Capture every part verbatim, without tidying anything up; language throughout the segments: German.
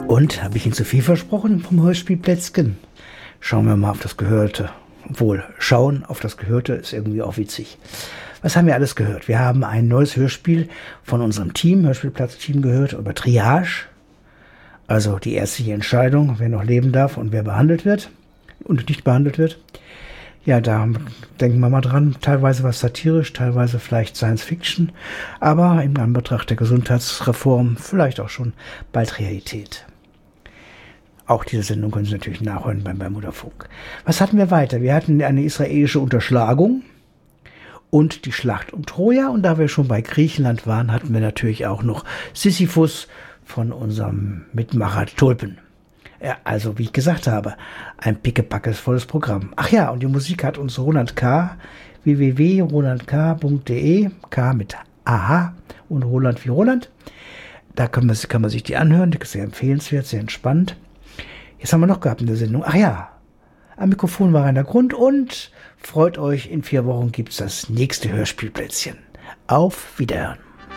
Und, habe ich Ihnen zu viel versprochen vom Hörspielplätzchen? Schauen wir mal auf das Gehörte. Obwohl, schauen auf das Gehörte ist irgendwie auch witzig. Was haben wir alles gehört? Wir haben ein neues Hörspiel von unserem Team, Hörspielplatz-Team, gehört über Triage. Also die ärztliche Entscheidung, wer noch leben darf und wer behandelt wird und nicht behandelt wird. Ja, da denken wir mal dran. Teilweise was satirisch, teilweise vielleicht Science Fiction. Aber im Anbetracht der Gesundheitsreform vielleicht auch schon bald Realität. Auch diese Sendung können Sie natürlich nachhören beim Bermuda-Funk. Was hatten wir weiter? Wir hatten eine israelische Unterschlagung und die Schlacht um Troja. Und da wir schon bei Griechenland waren, hatten wir natürlich auch noch Sisyphus von unserem Mitmacher Tulpen. Ja, also, wie ich gesagt habe, ein pickepackes volles Programm. Ach ja, und die Musik hat uns Roland K. w w w punkt roland k punkt d e, K mit A H und Roland wie Roland. Da kann man, kann man sich die anhören, das ist sehr empfehlenswert, sehr entspannt. Jetzt haben wir noch gehabt in der Sendung. Ach ja, am Mikrofon war Rainer Grund und freut euch, in vier Wochen gibt's das nächste Hörspielplätzchen. Auf Wiederhören.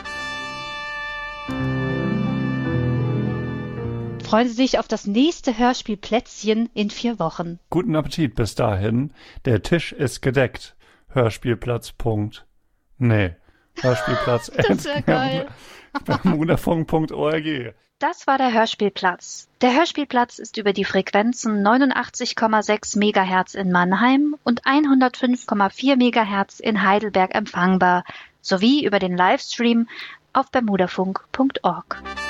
Freuen Sie sich auf das nächste Hörspielplätzchen in vier Wochen. Guten Appetit bis dahin. Der Tisch ist gedeckt. Hörspielplatz. Nee, Hörspielplatz. Das wäre geil. bermudafunk punkt org. Das war der Hörspielplatz. Der Hörspielplatz ist über die Frequenzen neunundachtzig Komma sechs Megahertz in Mannheim und hundertfünf Komma vier Megahertz in Heidelberg empfangbar, sowie über den Livestream auf bermudafunk punkt org.